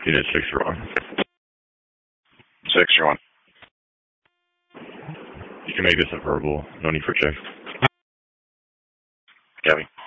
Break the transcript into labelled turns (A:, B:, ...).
A: Unit 6, you're on.
B: 6, you're on.
A: You can make this a verbal. No need for check.
B: Copy.